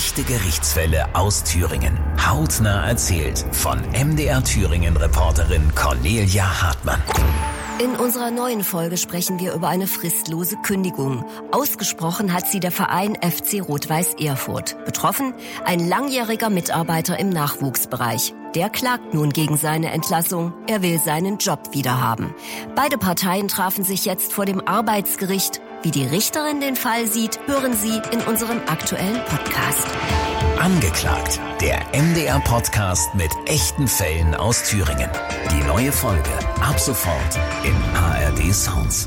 Echte Gerichtsfälle aus Thüringen. Hautnah erzählt von MDR Thüringen-Reporterin Cornelia Hartmann. In unserer neuen Folge sprechen wir über eine fristlose Kündigung. Ausgesprochen hat sie der Verein FC Rot-Weiß Erfurt. Betroffen ein langjähriger Mitarbeiter im Nachwuchsbereich. Der klagt nun gegen seine Entlassung. Er will seinen Job wiederhaben. Beide Parteien trafen sich jetzt vor dem Arbeitsgericht. Wie die Richterin den Fall sieht, hören Sie in unserem aktuellen Podcast. Angeklagt, der MDR-Podcast mit echten Fällen aus Thüringen. Die neue Folge ab sofort in ARD Sounds.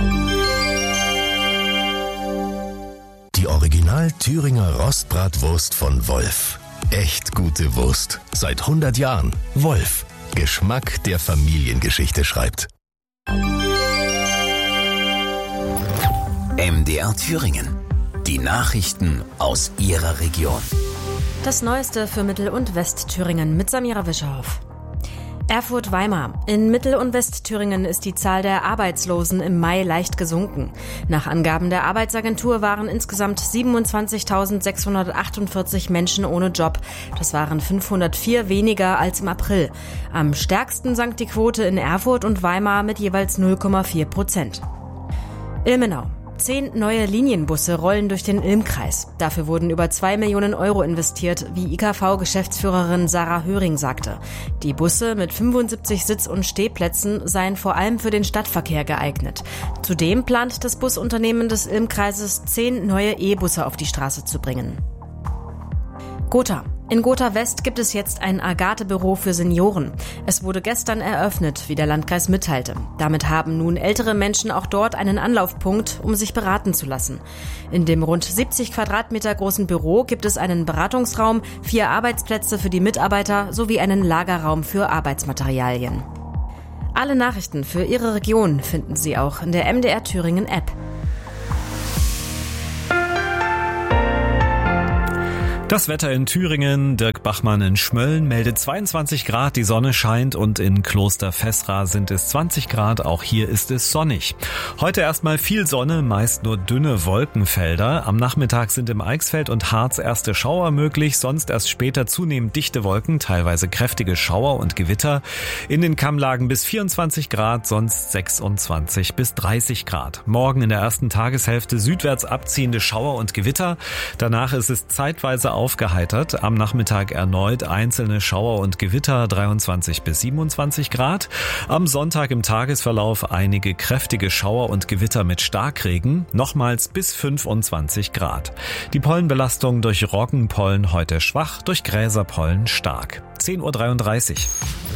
Die Original Thüringer Rostbratwurst von Wolf. Echt gute Wurst. Seit 100 Jahren. Wolf. Geschmack, der Familiengeschichte schreibt. MDR Thüringen. Die Nachrichten aus Ihrer Region. Das Neueste für Mittel- und Westthüringen mit Samira Wischerhoff. Erfurt-Weimar. In Mittel- und Westthüringen ist die Zahl der Arbeitslosen im Mai leicht gesunken. Nach Angaben der Arbeitsagentur waren insgesamt 27.648 Menschen ohne Job. Das waren 504 weniger als im April. Am stärksten sank die Quote in Erfurt und Weimar mit jeweils 0,4%. Ilmenau. 10 neue Linienbusse rollen durch den Ilm-Kreis. Dafür wurden über 2 Millionen Euro investiert, wie IKV-Geschäftsführerin Sarah Höring sagte. Die Busse mit 75 Sitz- und Stehplätzen seien vor allem für den Stadtverkehr geeignet. Zudem plant das Busunternehmen des Ilm-Kreises 10 neue E-Busse auf die Straße zu bringen. Gotha. In Gotha West gibt es jetzt ein Agathe-Büro für Senioren. Es wurde gestern eröffnet, wie der Landkreis mitteilte. Damit haben nun ältere Menschen auch dort einen Anlaufpunkt, um sich beraten zu lassen. In dem rund 70 Quadratmeter großen Büro gibt es einen Beratungsraum, 4 Arbeitsplätze für die Mitarbeiter sowie einen Lagerraum für Arbeitsmaterialien. Alle Nachrichten für Ihre Region finden Sie auch in der MDR Thüringen App. Das Wetter in Thüringen, Dirk Bachmann in Schmölln meldet 22 Grad, die Sonne scheint und in Kloster Fessra sind es 20 Grad, auch hier ist es sonnig. Heute erstmal viel Sonne, meist nur dünne Wolkenfelder. Am Nachmittag sind im Eichsfeld und Harz erste Schauer möglich, sonst erst später zunehmend dichte Wolken, teilweise kräftige Schauer und Gewitter. In den Kammlagen bis 24 Grad, sonst 26 bis 30 Grad. Morgen in der ersten Tageshälfte südwärts abziehende Schauer und Gewitter. Danach ist es zeitweise aufgeheitert. Am Nachmittag erneut einzelne Schauer und Gewitter, 23 bis 27 Grad. Am Sonntag im Tagesverlauf einige kräftige Schauer und Gewitter mit Starkregen, nochmals bis 25 Grad. Die Pollenbelastung durch Roggenpollen heute schwach, durch Gräserpollen stark. 10:33 Uhr.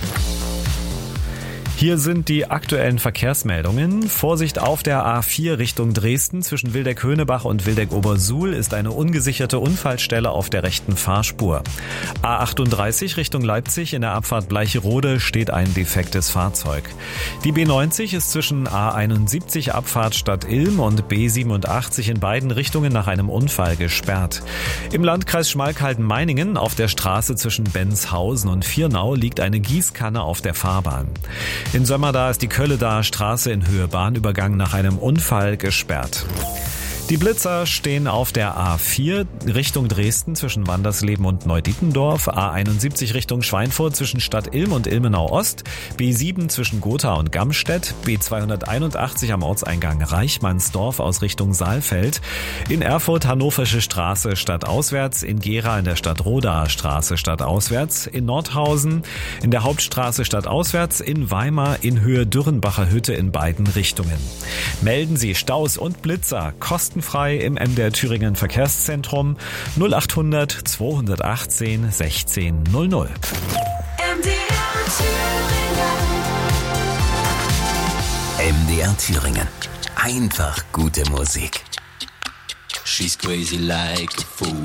Hier sind die aktuellen Verkehrsmeldungen. Vorsicht auf der A4 Richtung Dresden. Zwischen Wildeck-Höhnebach und Wildeck-Obersuhl ist eine ungesicherte Unfallstelle auf der rechten Fahrspur. A38 Richtung Leipzig in der Abfahrt Bleicherode steht ein defektes Fahrzeug. Die B90 ist zwischen A71 Abfahrt Stadt Ilm und B87 in beiden Richtungen nach einem Unfall gesperrt. Im Landkreis Schmalkalden-Meiningen auf der Straße zwischen Benshausen und Viernau liegt eine Gießkanne auf der Fahrbahn. In Sömmerda ist die Kölledaer Straße in Höhe Bahnübergang nach einem Unfall gesperrt. Die Blitzer stehen auf der A4 Richtung Dresden zwischen Wandersleben und Neudietendorf, A71 Richtung Schweinfurt zwischen Stadt Ilm und Ilmenau Ost, B7 zwischen Gotha und Gamstedt, B281 am Ortseingang Reichmannsdorf aus Richtung Saalfeld, in Erfurt Hannoversche Straße stadtauswärts, in Gera in der Stadt Rodaer Straße stadtauswärts, in Nordhausen in der Hauptstraße stadtauswärts, in Weimar in Höhe Dürrenbacher Hütte in beiden Richtungen. Melden Sie Staus und Blitzer kostenfrei im MDR Thüringen Verkehrszentrum 0800 218 1600. MDR Thüringen. Einfach gute Musik. She's crazy like a fool.